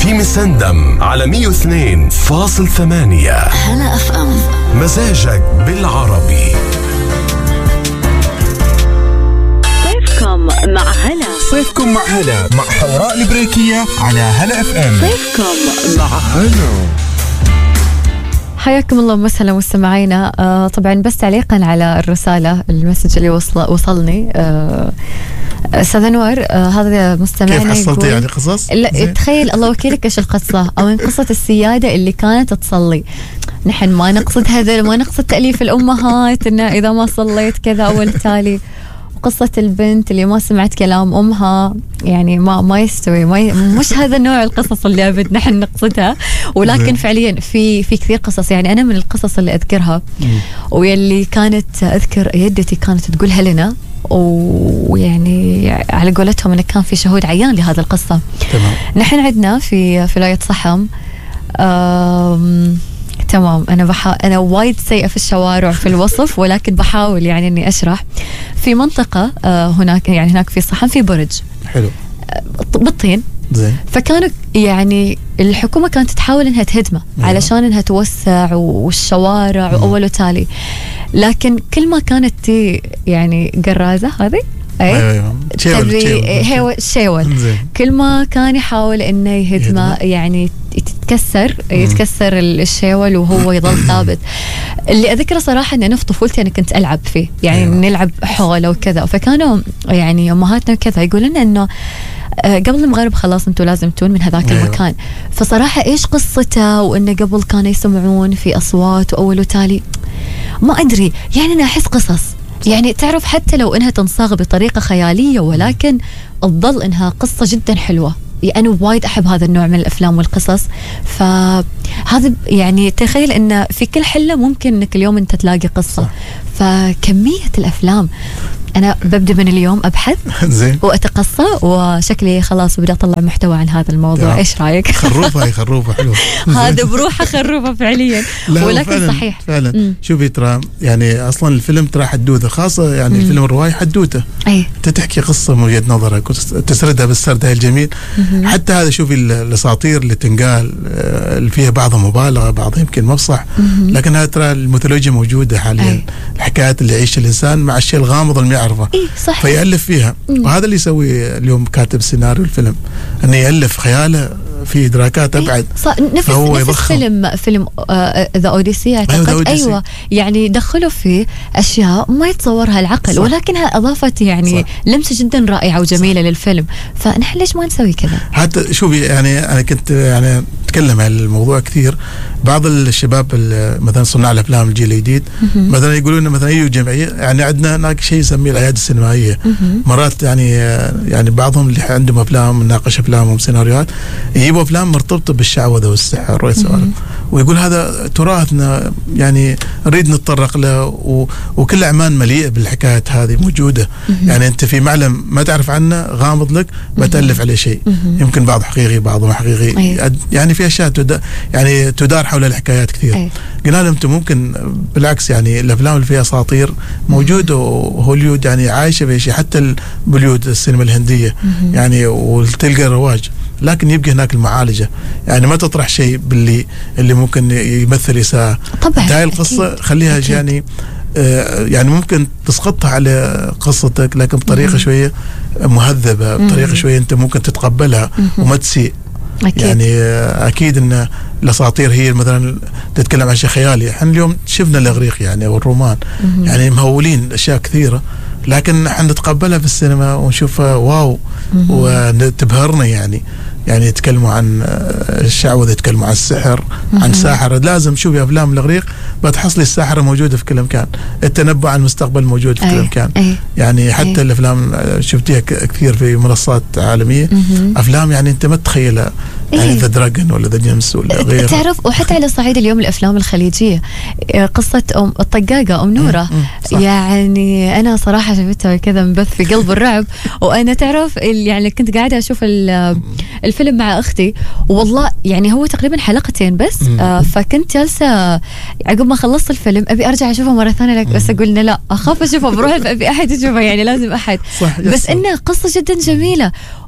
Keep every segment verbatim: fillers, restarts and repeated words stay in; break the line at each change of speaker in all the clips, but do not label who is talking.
في مسندم على مية واثنين فاصل ثمانية
هلا اف ام.
مزاجك بالعربي.
صيفكم مع هلا.
صيفكم مع هلا مع حوراء البريكية على هلا اف ام.
صيفكم مع
هلا.
حياكم الله ومسهلا مستمعينا. آه طبعا بس تعليقا على الرسالة المسج اللي وصل وصلني آه أستاذ أنور، آه هذا مستمعنا
كيف حصلتي
يقول
يعني قصص؟
لا تخيل الله وكيلك إيش القصة، أو من قصة السيادة اللي كانت تصلي. نحن ما نقصد هذا، ما نقصد تأليف الأمهات إنه إذا ما صليت كذا أو التالي. قصة البنت اللي ما سمعت كلام أمها، يعني ما ما يستوي، ما ي... مش هذا نوع القصص اللي أبد نحن نقصدها. ولكن فعليا في في كثير قصص. يعني أنا من القصص اللي أذكرها ويلي كانت أذكر يدتي كانت تقولها لنا، ويعني على قولتهم أنه كان في شهود عيان لهذا القصة.
تمام.
نحن عندنا في في ولاية صحم أم... تمام. أنا بحا... أنا وايد سيئة في الشوارع في الوصف، ولكن بحاول يعني إني أشرح. في منطقة آه هناك، يعني هناك في صحن في برج
حلو
آه بالطين.
زين.
فكانوا يعني الحكومة كانت تحاول إنها تهدمه علشان إنها توسع والشوارع وأول وتالي، لكن كل ما كانت تي يعني قرازة هذه
ايوه ايوه
تبي شيول، كل ما كان يحاول انه يهدمه يعني يتكسر يتكسر الشيول وهو يظل ثابت. اللي اذكره صراحه ان انا في طفولتي انا كنت العب فيه، يعني أيوة. نلعب حول وكذا. فكانوا يعني امهاتنا وكذا يقولون لنا انه قبل المغرب خلاص انتم لازم تون من هذاك أيوة. المكان. فصراحه ايش قصته، وانه قبل كانوا يسمعون في اصوات واول وتالي ما ادري. يعني انا احس قصص، يعني تعرف حتى لو انها تنصاغ بطريقه خياليه، ولكن تظل انها قصه جدا حلوه. يعني انا وايد احب هذا النوع من الافلام والقصص. فهذا يعني تخيل ان في كل حله ممكن انك اليوم انت تلاقي قصه. صح. فكميه الافلام أنا ببدأ من اليوم أبحث
زين
وأتقصى، وشكلي خلاص بدأ أطلع محتوى عن هذا الموضوع. إيش رأيك؟
خروفة هي خروفة حلوة.
هذا بروحه خروفة فعليا. ولكن
فعلاً
صحيح
فعلا. شوفي ترى يعني أصلا الفيلم ترى حدوثة خاصة، يعني الفيلم الرواية حدوثة.
أي.
أنت تحكي قصة من وجهة نظرك وتسردها بالسرد هاي الجميل. مم. حتى هذا شوفي الأساطير اللي تنقال اللي فيها بعضها مبالغة، بعضها يمكن مفصح، لكن هذا ترى الميثولوجيا موجودة حاليا. أي. الحكايات اللي يعيش الإنسان مع الشيء الغامض اللي ما يعرفه.
إيه صح.
فيألف فيها. مم. وهذا اللي يسوي اليوم كاتب سيناريو الفيلم، أنه يألف خياله في إدراكات أبعد.
إيه نفس, نفس فيلم فيلم ذا أوديسي أعتقد. أيوة يعني دخلوا فيه أشياء ما يتصورها العقل. صح. ولكنها أضافت يعني صح. لمسة جدا رائعة وجميلة. صح. للفيلم. فنحن ليش ما نسوي كذا؟
حتى شوفي يعني أنا كنت يعني أتكلم عن الموضوع كثير. بعض الشباب مثلا صناع الأفلام الجيل الجديد مثلا يقولون مثلا يجوا جمعية، يعني عندنا هناك شيء يسميه الأيادي السينمائية. مرات يعني يعني بعضهم اللي عندهم أفلام ناقش أفلامهم سيناريوهات يجيبوا أفلام مرتبطة بالشعوذة والسحر والسوالف، ويقول هذا تراثنا يعني نريد نتطرق له، وكل أعمال مليئة بالحكايات هذه موجودة. يعني أنت في معلم ما تعرف عنه غامض لك بتألف عليه شيء، يمكن بعض حقيقي بعضه حقيقي. أيه. يعني في أشياء تدا يعني تدار حول الحكايات كثير. أيه. قلنا لهم أنتم ممكن بالعكس، يعني الأفلام اللي فيها أساطير موجودة، وهوليود يعني عايشة في شيء، حتى البوليود السينما الهندية يعني وتلقى رواج، لكن يبقى هناك المعالجة. يعني ما تطرح شيء باللي اللي ممكن يمثل إساءة.
طبعا
هاي القصة أكيد. خليها أكيد. يعني آه يعني ممكن تسقطها على قصتك، لكن بطريقة مم. شوية مهذبة، بطريقة مم. شوية أنت ممكن تتقبلها مم. وما تسيء. أكيد. يعني أكيد أن الأساطير هي مثلا تتكلم عن شيء خيالي. احنا اليوم شفنا الإغريق يعني أو الرومان مم. يعني مهولين أشياء كثيرة، لكن نحن نتقبلها في السينما ونشوفها واو مم. وتبهرنا. يعني يعني يتكلموا عن الشعوذة، يتكلموا عن السحر، مم. عن ساحرة. لازم شوفي أفلام الإغريق بتحصلي الساحرة موجودة في كل مكان، التنبؤ عن المستقبل موجود في أي. كل مكان. أي. يعني حتى أي. الأفلام شفتيها كثير في منصات عالمية. مم. أفلام يعني أنت ما تتخيلها، يعني ذا دراجون ولا ذا جيمس ولا غيره.
تعرف وحتى على صعيد اليوم الأفلام الخليجية، قصة أم الطقاقة أم نورة، يعني أنا صراحة شفتها كذا مبث في قلب الرعب. وأنا تعرف يعني كنت قاعدة أشوف الفيلم مع أختي، والله يعني هو تقريبا حلقتين بس. آه فكنت جالسة عقب ما خلصت الفيلم أبي أرجع أشوفه مرة ثانية، لك بس أقولنا لا أخاف أشوفه بروح أبي أحد يشوفه، يعني لازم أحد. بس إنه قصة جدا جميلة.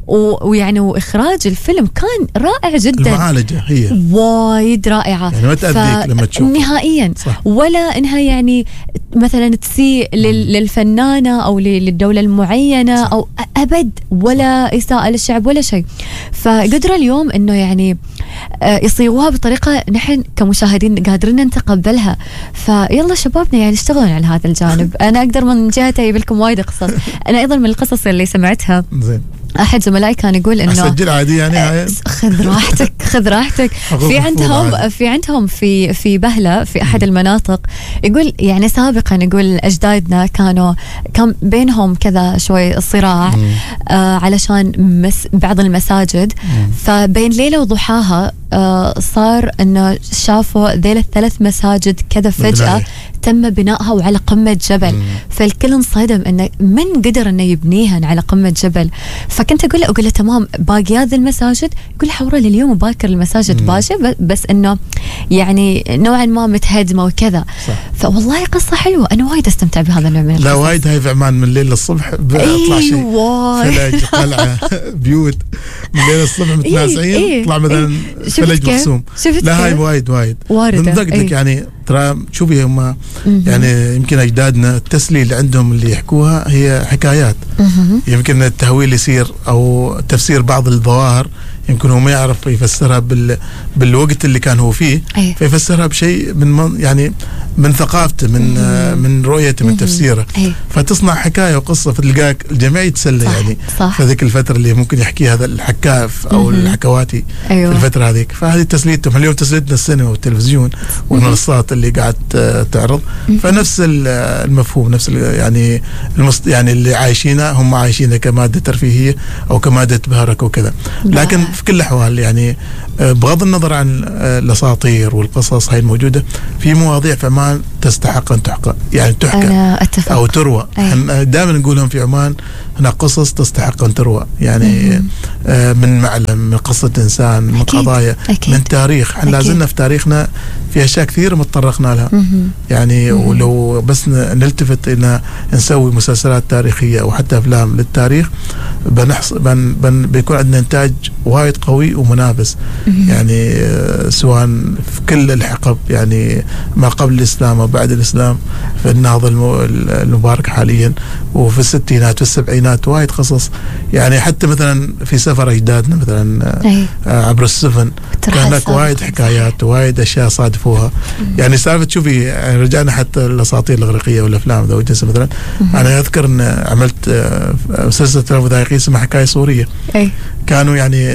ويعني واخراج الفيلم كان رائع جدا.
المعالجه هي
وايد رائعه
يعني ما تأذيك لما تشوف
نهائيا
صح.
ولا انها يعني مثلا تسيء للفنانه او للدوله المعينه صح. او ابد ولا اساءه للشعب ولا شيء. فقدر اليوم انه يعني يصيغوها بطريقه نحن كمشاهدين قادرين نتقبلها. فيلا شبابنا يعني اشتغلوا على هذا الجانب. انا اقدر من جهتي اجيب لكم وايد قصص. انا ايضا من القصص اللي سمعتها
زين
احد زملائي كان يقول انه
اسجل عادي يعني
خذ راحتك خذ راحتك في عندهم في عندهم في في بهله في احد المناطق يقول يعني سابقا يقول اجدادنا كانوا كان بينهم كذا شوي صراع آه علشان مس بعض المساجد. مم. فبين ليله وضحاها آه صار انه شافوا ذيل الثلاث مساجد كذا فجأة تم بنائها وعلى قمة جبل. مم. فالكل انصدم انه من قدر انه يبنيها على قمة جبل. فكنت اقول له اقول له تمام باقي هذه المساجد يقول حوره لليوم باكر المساجد باجه بس انه يعني نوعا ما متهدمه وكذا. صح. فوالله قصه حلوه انا وايد استمتع بهذا النوع من القصص.
لا وايد هاي في عمان من الليل للصبح بيطلع شيء فلج قلعه بيوت من الليل الصبح متنازعين يطلع مثلا فلج مرسوم. لا هاي وايد وايد واردة لك يعني ترى شوفي هم يعني يمكن اجدادنا التسلية اللي عندهم اللي يحكوها هي حكايات. يمكن التهويل يصير او تفسير بعض الظواهر يمكن هو ما يعرف يفسرها بال بالوقت اللي كان هو فيه. أيه. فيفسرها بشيء من يعني من ثقافته من مم. من رؤيته من تفسيره. أيه. فتصنع حكايه وقصه فتلقاك الجميع يتسلى يعني صح. في ذيك الفتره اللي ممكن يحكي هذا الحكاف او مم. الحكواتي. أيوة. في الفتره هذيك فهذه تسليتهم. اليوم تسليتنا السينما والتلفزيون والمنصات اللي قاعد تعرض. مم. فنفس المفهوم نفس يعني المست يعني اللي عايشينه هم عايشينه كماده ترفيهيه او كماده بهرك وكذا. لكن في كل الأحوال يعني بغض النظر عن الأساطير والقصص هاي الموجودة في مواضيع في عمان تستحق أن تحكى يعني تحكى أو تروى. دائما نقولهم في عمان هناك قصص تستحق أن تروى يعني آه من معلم من قصة إنسان من أكيد. قضايا أكيد. من تاريخ احنا لازلنا في تاريخنا في أشياء كثيرة ما تطرقنا لها. مم. يعني مم. ولو بس نلتفت إن نسوي مسلسلات تاريخية أو حتى أفلام للتاريخ بنحص بن بن بيكون عندنا إنتاج وايد قوي ومنافس. مم. يعني آه سواء في كل الحقب يعني ما قبل الإسلام وبعد الإسلام في النهضة المبارك حاليا وفي الستينات والسبعينات وايد قصص يعني حتى مثلا في سفر أجدادنا مثلا آه عبر السفن كان هناك وايد حكايات وايد أشياء صادفوها. يعني سالفة شوفي يعني رجعنا حتى الأساطير الإغريقية والأفلام ذا وجنس مثلا. أنا أذكر أن عملت آه سلسلة أفلام وثائقية اسمها حكاية سورية. أي. كانوا يعني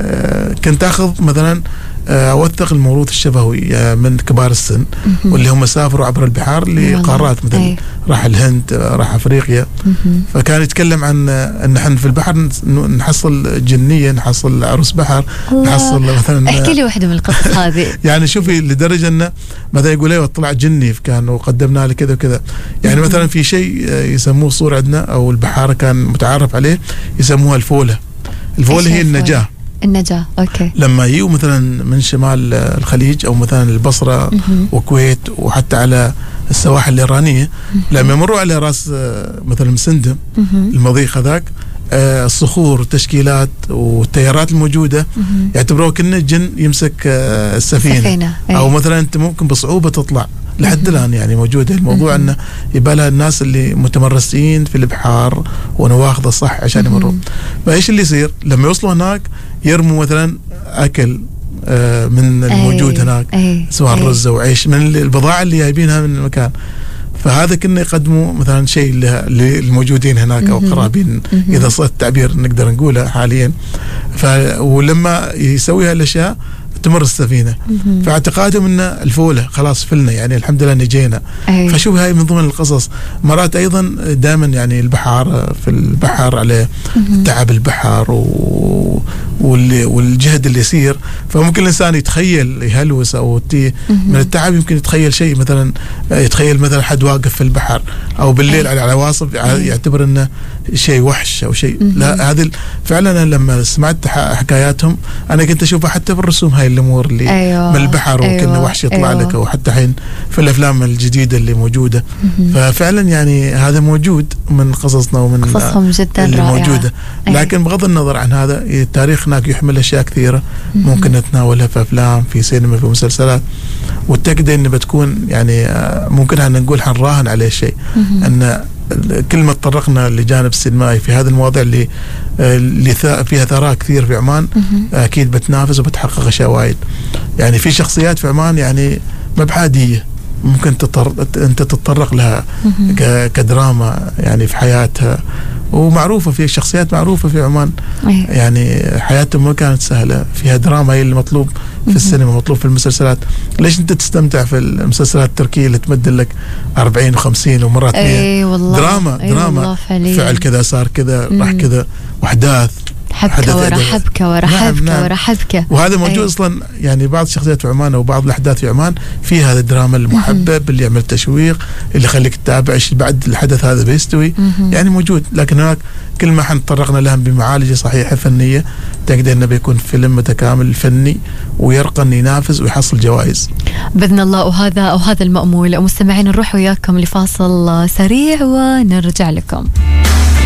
آه كنت أخذ مثلا أوثق الموروث الشفوي من كبار السن واللي هم سافروا عبر البحار لقارات مثل راح الهند راح أفريقيا. فكان يتكلم عن أن نحن في البحر نحصل جنية نحصل عروس بحر نحصل مثلا.
احكي لي واحدة من القصص هذه.
يعني شوفي لدرجة أنه مثلا يقول ايوه طلع جني كان وقدمنا له كذا وكذا. يعني مثلا في شيء يسموه صور عندنا أو البحارة كان متعارف عليه يسموها الفولة. الفولة هي النجاة.
النجاة أوكي.
لما يجوا مثلا من شمال الخليج أو مثلا البصرة وكويت وحتى على السواحل الإيرانية لما يمروا على راس مثلا مسندم المضيق هذاك الصخور والتشكيلات والتيارات الموجودة يعتبروه كأنه جن يمسك السفينة, السفينة. أو مثلا أنت ممكن بصعوبة تطلع لحد الآن يعني موجودة الموضوع أنه يبالها الناس اللي متمرسين في البحار ونواخذ الصح عشان يمروا. فإيش اللي يصير لما يوصلوا هناك يرموا مثلا أكل آه من الموجود أي هناك أي سواء أي رز أو عيش من البضاعة اللي جايبينها من المكان. فهذا كنا يقدموا مثلا شيء للموجودين هناك أو قرابين إذا صار التعبير نقدر نقوله حاليا. ولما يسوي هالأشياء تمر السفينة. فاعتقادهم ان الفولة خلاص فلنا يعني الحمد لله نجينا. فشوف هاي من ضمن القصص. مرات ايضا دائما يعني البحار في البحر على تعب البحر و... والجهد اللي يصير، فممكن الانسان يتخيل يهلوس او تي من التعب، يمكن يتخيل شيء مثلا، يتخيل مثلا حد واقف في البحر او بالليل على العواصف يعتبر انه شيء وحش او شيء. لا، هذه فعلا لما سمعت حكاياتهم انا كنت اشوفها حتى بالرسوم، هاي الامور اللي أيوة. من البحر وكأنه أيوة. وحش يطلع أيوة. لك، او حتى حين في الافلام الجديده اللي موجوده. ففعلا يعني هذا موجود من قصصنا ومن
قصصهم جدا
اللي
رائعة.
موجوده. لكن بغض النظر عن هذا، التاريخ هناك يحمل اشياء كثيره ممكن نتناولها في افلام، في سينما، في مسلسلات، والتاكد ان بتكون يعني ممكن ان نقول حنراهن عليه شيء، ان كل ما تطرقنا لجانب السينمائي في هذه المواضيع اللي اللي فيها ثراء كثير في عمان، اكيد بتنافس وبتحقق اشياء وايد. يعني في شخصيات في عمان يعني ما بعاديه، ممكن تطر... انت تتطرق لها ك... كدراما يعني في حياتها، ومعروفه في شخصيات معروفه في عمان يعني حياتهم ما كانت سهله، فيها دراما هي اللي مطلوب في السينما، مطلوب في المسلسلات. ليش انت تستمتع في المسلسلات التركيه اللي تمدل لك أربعين وخمسين ومرات
أي والله
دراما
أي
دراما
والله
فعل كذا صار كذا راح كذا، واحداث
حبكة ورا حبكة ورا حبكة
نعم.
ورا حبكة،
وهذا موجود أي. أصلا يعني بعض الشخصيات في عمان أو بعض الأحداث في عمان في هذا الدراما المحبب اللي يعمل تشويق، اللي يخليك تتابع ايش بعد الحدث هذا بيستوي، يعني موجود. لكن هناك كل ما حن تطرقنا لهم بمعالجة صحيحة فنية، تقدر انه بيكون فيلم متكامل فني ويرقى انه ينافس ويحصل جوائز
باذن الله. وهذا وهذا المأمول. مستمعين نروح وياكم لفاصل سريع ونرجع لكم.